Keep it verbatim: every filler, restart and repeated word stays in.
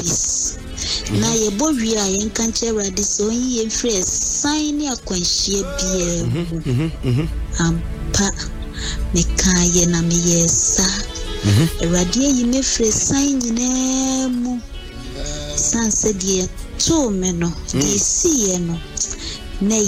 peace. Na ye bo wi a yen kan che Awurade so ye free sign ne akwanhie bia ampa me kan ye na me yesa Awurade yi me free sign nyina mu san se de to me no de si ye no na